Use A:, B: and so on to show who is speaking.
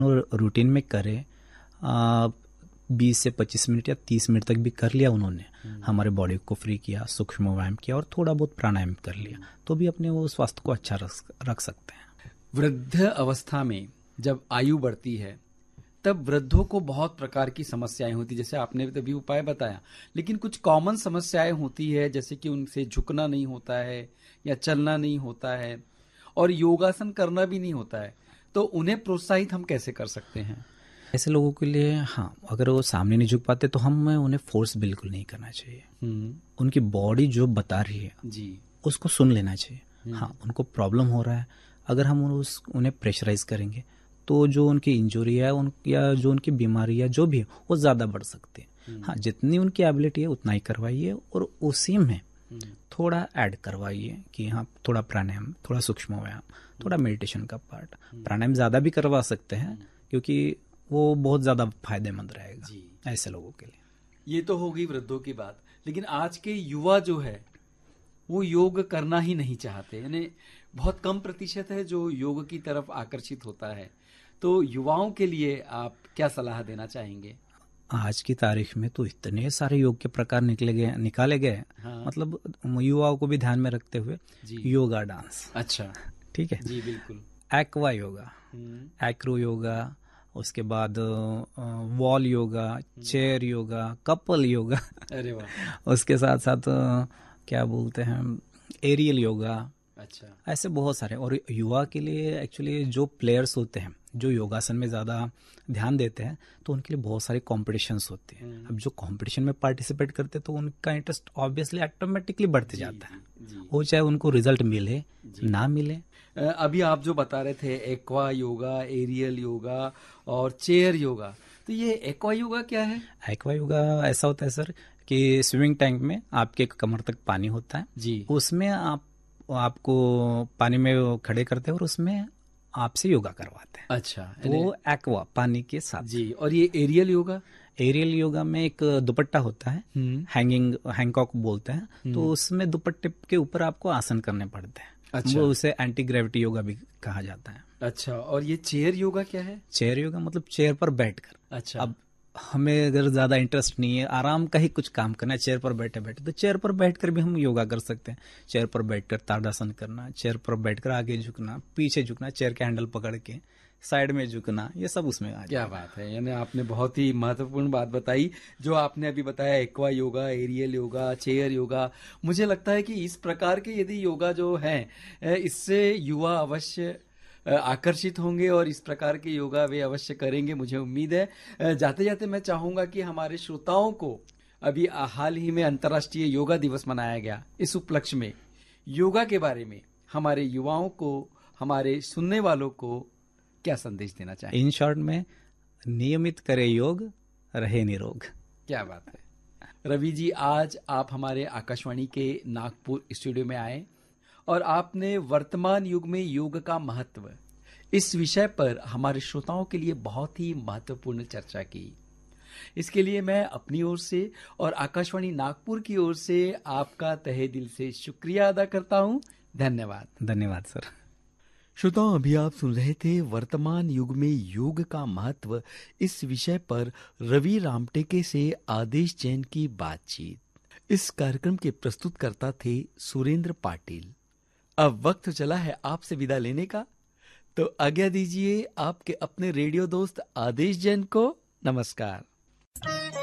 A: और रूटीन में करें 20 से 25 मिनट या 30 मिनट तक भी कर लिया उन्होंने, हमारे बॉडी को फ्री किया, सूक्ष्म व्यायाम किया और थोड़ा बहुत प्राणायाम कर लिया, तो भी अपने वो स्वास्थ्य को अच्छा रख सकते हैं।
B: वृद्ध अवस्था में जब आयु बढ़ती है तब वृद्धों को बहुत प्रकार की समस्याएं होती, जैसे आपने तभी उपाय बताया, लेकिन कुछ कॉमन समस्याएं होती है, जैसे कि उनसे झुकना नहीं होता है या चलना नहीं होता है और योगासन करना भी नहीं होता है, तो उन्हें प्रोत्साहित हम कैसे कर सकते हैं?
A: ऐसे लोगों के लिए हाँ, अगर वो सामने नहीं झुक पाते तो हमें उन्हें फोर्स बिल्कुल नहीं करना चाहिए। उनकी बॉडी जो बता रही है
B: जी,
A: उसको सुन लेना चाहिए। हाँ, उनको प्रॉब्लम हो रहा है, अगर हम उन्हें प्रेशराइज करेंगे तो जो उनकी इंजरी है या जो उनकी बीमारी है जो भी है वो ज़्यादा बढ़ सकती है। हाँ, जितनी उनकी एबिलिटी है उतना ही करवाइए और उसी में थोड़ा ऐड करवाइए कि हाँ, थोड़ा प्राणायाम, थोड़ा सूक्ष्म व्यायाम, थोड़ा मेडिटेशन का पार्ट। प्राणायाम ज़्यादा भी करवा सकते हैं क्योंकि वो बहुत ज़्यादा फायदेमंद रहेगा ऐसे लोगों के लिए।
B: ये तो होगी वृद्धों की बात, लेकिन आज के युवा जो है वो योग करना ही नहीं चाहते, यानी बहुत कम प्रतिशत है जो योग की तरफ आकर्षित होता है। तो युवाओं के लिए आप क्या सलाह देना चाहेंगे?
A: आज की तारीख में तो इतने सारे योग के प्रकार निकाले गए,
B: हाँ।
A: मतलब युवाओं को भी ध्यान में रखते हुए योगा डांस,
B: अच्छा,
A: ठीक है
B: जी बिल्कुल,
A: एक्वा योगा, एक्रो योगा, उसके बाद wall yoga, chair yoga, couple yoga,
B: अरे वाह,
A: उसके साथ साथ क्या बोलते हैं एरियल योगा।
B: अच्छा,
A: ऐसे बहुत सारे। और युवा के लिए एक्चुअली जो प्लेयर्स होते हैं जो योगासन में ज़्यादा ध्यान देते हैं तो उनके लिए बहुत सारे कॉम्पिटिशन्स होते हैं। अब जो कॉम्पिटिशन में पार्टिसिपेट करते हैं तो उनका इंटरेस्ट ऑब्वियसली ऑटोमेटिकली बढ़ते जाता है, वो चाहे उनको रिजल्ट मिले ना मिले।
B: अभी आप जो बता रहे थे एक्वा योगा, एरियल योगा और चेयर योगा, तो ये एक्वा योगा क्या है?
A: एक्वा योगा ऐसा होता है सर कि स्विमिंग टैंक में आपके कमर तक पानी होता है
B: जी,
A: उसमें आपको पानी में खड़े करते हैं और उसमें आपसे योगा करवाते हैं।
B: अच्छा,
A: तो वो एक्वा पानी के साथ
B: जी। और ये एरियल योगा?
A: एरियल योगा में एक दुपट्टा होता है, हैंगकॉक बोलते हैं, तो उसमें दुपट्टे के ऊपर आपको आसन करने पड़ते हैं।
B: अच्छा,
A: वो उसे एंटी ग्रेविटी योगा भी कहा जाता है।
B: अच्छा, और ये चेयर योगा क्या है?
A: चेयर योगा मतलब चेयर पर बैठकर।
B: अच्छा,
A: अब हमें अगर ज्यादा इंटरेस्ट नहीं है, आराम का ही कुछ काम करना है चेयर पर बैठे बैठे, तो चेयर पर बैठकर भी हम योगा कर सकते हैं। चेयर पर बैठकर ताड़ासन करना, चेयर पर बैठकर आगे झुकना, पीछे झुकना, चेयर के हैंडल पकड़ के साइड में झुकना, ये सब उसमें आ
B: क्या बात है। यानी आपने बहुत ही महत्वपूर्ण बात बताई, जो आपने अभी बताया aqua yoga, aerial yoga, chair yoga. मुझे लगता है कि इस प्रकार के यदि योगा जो है इससे युवा अवश्य आकर्षित होंगे और इस प्रकार के योगा वे अवश्य करेंगे, मुझे उम्मीद है। जाते जाते मैं चाहूंगा कि हमारे श्रोताओं को, अभी हाल ही में अंतर्राष्ट्रीय योगा दिवस मनाया गया, इस उपलक्ष्य में योगा के बारे में हमारे युवाओं को, हमारे सुनने वालों को क्या संदेश देना चाहिए?
A: इन शॉर्ट में नियमित करे योग, रहे निरोग।
B: क्या बात है रवि जी, आज आप हमारे आकाशवाणी के नागपुर स्टूडियो में आए और आपने वर्तमान युग में योग का महत्व, इस विषय पर हमारे श्रोताओं के लिए बहुत ही महत्वपूर्ण चर्चा की। इसके लिए मैं अपनी ओर से और आकाशवाणी नागपुर की ओर से आपका तहे दिल से शुक्रिया अदा करता हूं। धन्यवाद।
A: धन्यवाद सर।
B: श्रोताओं, अभी आप सुन रहे थे वर्तमान युग में योग का महत्व, इस विषय पर रवि रामटेके से आदेश जैन की बातचीत। इस कार्यक्रम के प्रस्तुतकर्ता थे सुरेंद्र पाटिल। अब वक्त चला है आपसे विदा लेने का, तो आज्ञा दीजिए आपके अपने रेडियो दोस्त आदेश जैन को। नमस्कार।